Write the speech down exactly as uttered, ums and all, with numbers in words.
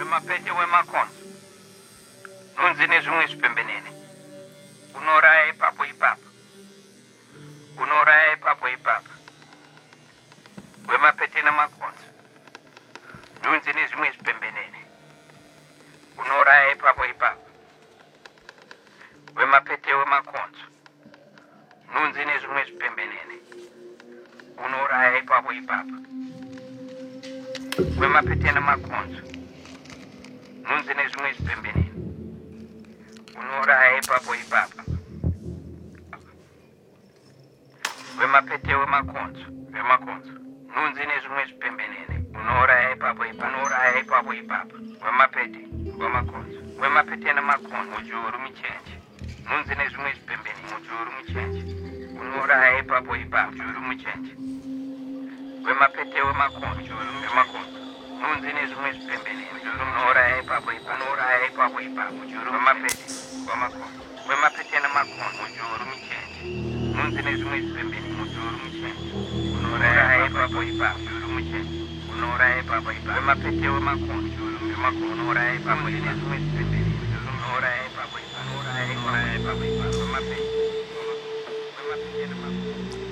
wemapete wemakonzo nunzi nezvimwe zvipembenene unouraya ipapo ipapo unouraya ipapo ipapo wemapete nemakonzo nunzi nezvimwe zvipembenene unouraya ipapo ipapo wemapete wemakonzo nunzi nezvimwe zvipembenene unouraya ipapo ipapo wemapete nemakonzo nunzi nezvimwe zvipembenene unouraya ipapo ipapo wemapete wemakonzo wemakonzo nunzi nezvimwe zvipembenene unouraya ipapo ipapo unouraya ipapo ipapo wemapete wemakonzo wemapete nemakonzo mujuru michenje nunzi nezvimwe zvipembenene mujuru michenje unouraya ipapo ipapo mujuru michenje wemapete wemakonzo mujuru wemakonzo nunzi nezvimwe zvipembenene mujuru unouraya ipapo ipapo unouraya ipapo ipapo mujuru wemapete wemakonzo wemapete nemakonzo mujuru michenje nunzi nezvimwe zvipembenene mujuru michenje unouraya ipapo ipapo mujuru michenje unouraya ipapo ipapo wemapete wemakonzo mujuru wemakonzo unouraya ipapo nezvimwe zvipembenene mujuru unouraya ipapo ipapo unouraya ipapo ipapo wemapete wemapete nemakonzo